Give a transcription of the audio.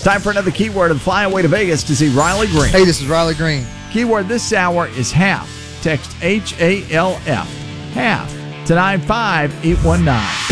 Time for another keyword and fly away to Vegas to see Riley Green. Hey, this is Riley Green. Keyword this hour is half. Text HALF. Half to 95819.